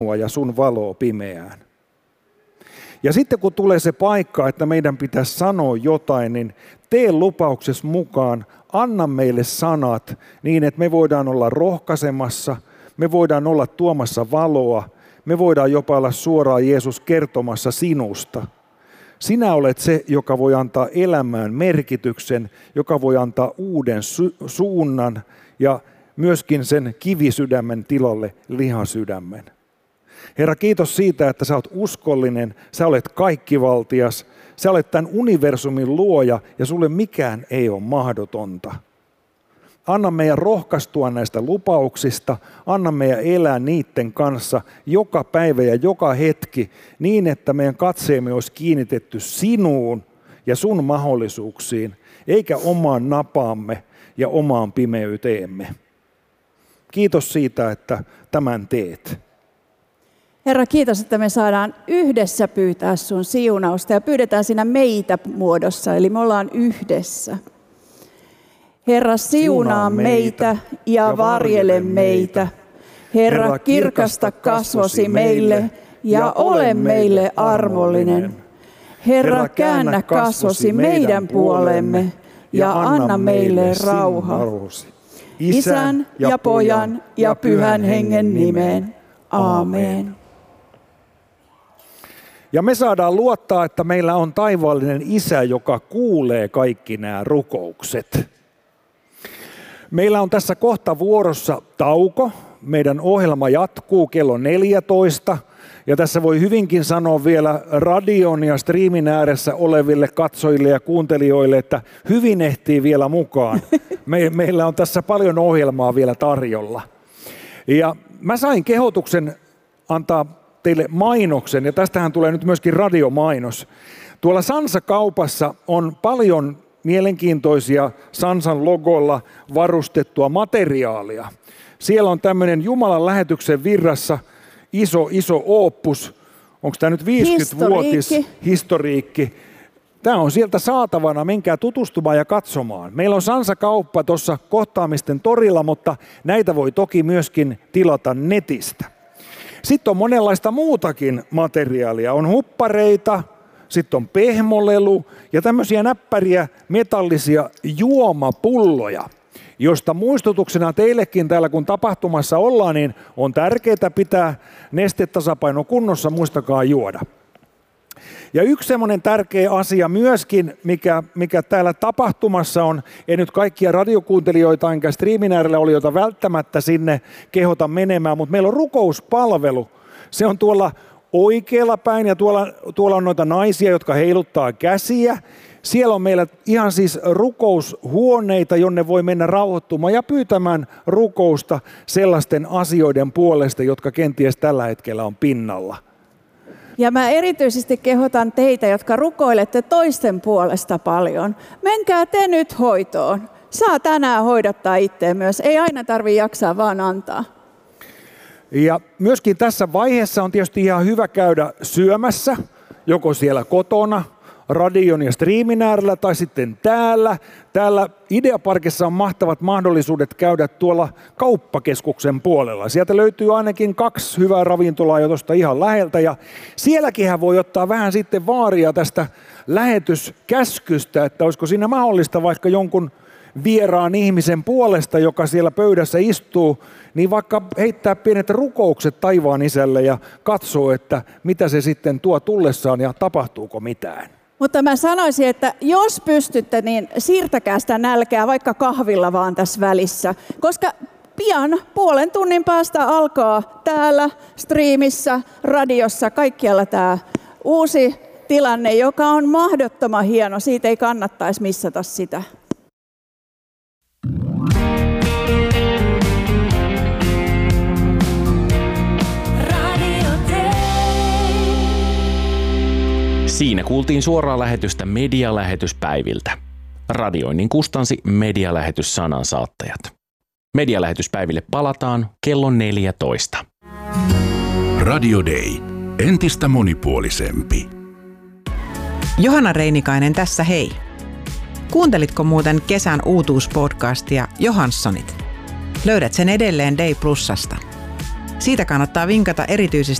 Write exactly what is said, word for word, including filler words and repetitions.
ja sun valoa pimeään. Ja sitten kun tulee se paikka, että meidän pitäisi sanoa jotain, niin tee lupauksesi mukaan, anna meille sanat niin, että me voidaan olla rohkaisemassa, me voidaan olla tuomassa valoa, me voidaan jopa olla suoraan Jeesus kertomassa sinusta. Sinä olet se, joka voi antaa elämään merkityksen, joka voi antaa uuden su- suunnan ja myöskin sen kivisydämen tilalle lihasydämen. Herra, kiitos siitä, että sä olet uskollinen, sä olet kaikkivaltias, sä olet tämän universumin luoja ja sulle mikään ei ole mahdotonta. Anna meidän rohkaistua näistä lupauksista, anna meidän elää niiden kanssa joka päivä ja joka hetki niin, että meidän katseemme olisi kiinnitetty sinuun ja sun mahdollisuuksiin, eikä omaan napaamme ja omaan pimeyteemme. Kiitos siitä, että tämän teet. Herra, kiitos, että me saadaan yhdessä pyytää sun siunausta ja pyydetään siinä meitä muodossa, eli me ollaan yhdessä. Herra, siunaa meitä ja varjele meitä. Herra, kirkasta kasvosi meille ja ole meille armollinen. Herra, käännä kasvosi meidän puolemme ja anna meille rauha. Isän ja Pojan ja Pyhän Hengen nimeen. Aamen. Ja me saadaan luottaa, että meillä on taivaallinen Isä, joka kuulee kaikki nämä rukoukset. Meillä on tässä kohta vuorossa tauko. Meidän ohjelma jatkuu kello neljätoista. Ja tässä voi hyvinkin sanoa vielä radion ja striimin ääressä oleville katsojille ja kuuntelijoille, että hyvin ehtii vielä mukaan. Me, meillä on tässä paljon ohjelmaa vielä tarjolla. Ja mä sain kehotuksen antaa teille mainoksen, ja tästähän tulee nyt myöskin radiomainos. Tuolla Sansa-kaupassa on paljon mielenkiintoisia Sansan logolla varustettua materiaalia. Siellä on tämmöinen Jumalan lähetyksen virrassa iso, iso ooppus. Onko tämä nyt viisikymmenvuotis historiikki? Tämä on sieltä saatavana, menkää tutustumaan ja katsomaan. Meillä on Sansa-kauppa tuossa Kohtaamisten torilla, mutta näitä voi toki myöskin tilata netistä. Sitten on monenlaista muutakin materiaalia. On huppareita, sitten on pehmolelu ja tämmöisiä näppäriä metallisia juomapulloja, josta muistutuksena teillekin täällä kun tapahtumassa ollaan, niin on tärkeää pitää nestetasapaino kunnossa, muistakaa juoda. Ja yksi semmoinen tärkeä asia myöskin, mikä, mikä täällä tapahtumassa on, ei nyt kaikkia radiokuuntelijoita enkä striimin äärellä olijoita välttämättä sinne kehota menemään, mutta meillä on rukouspalvelu. Se on tuolla oikealla päin ja tuolla, tuolla on noita naisia, jotka heiluttaa käsiä. Siellä on meillä ihan siis rukoushuoneita, jonne voi mennä rauhoittumaan ja pyytämään rukousta sellaisten asioiden puolesta, jotka kenties tällä hetkellä on pinnalla. Ja mä erityisesti kehotan teitä, jotka rukoilette toisten puolesta paljon. Menkää te nyt hoitoon. Saa tänään hoidattaa itseä myös. Ei aina tarvitse jaksaa vaan antaa. Ja myöskin tässä vaiheessa on tietysti ihan hyvä käydä syömässä, joko siellä kotona, radion ja striimin äärellä tai sitten täällä. Täällä Ideaparkissa on mahtavat mahdollisuudet käydä tuolla kauppakeskuksen puolella. Sieltä löytyy ainakin kaksi hyvää ravintolaa jo tuosta ihan läheltä. Ja sielläkin voi ottaa vähän sitten vaaria tästä lähetyskäskystä, että olisiko siinä mahdollista vaikka jonkun vieraan ihmisen puolesta, joka siellä pöydässä istuu, niin vaikka heittää pienet rukoukset taivaan Isälle ja katsoo, että mitä se sitten tuo tullessaan ja tapahtuuko mitään. Mutta mä sanoisin, että jos pystytte, niin siirtäkää sitä nälkää vaikka kahvilla vaan tässä välissä, koska pian puolen tunnin päästä alkaa täällä striimissä, radiossa, kaikkialla tämä uusi tilanne, joka on mahdottoman hieno. Siitä ei kannattaisi missata sitä. Siinä kuultiin suoraa lähetystä medialähetyspäiviltä. Radioinnin kustansi medialähetys sanansaattajat. Medialähetyspäiville palataan kello neljätoista. Radio Day. Entistä monipuolisempi. Johanna Reinikainen tässä hei. Kuuntelitko muuten kesän uutuuspodcastia Johanssonit? Löydät sen edelleen Day Plusasta. Siitä kannattaa vinkata erityisesti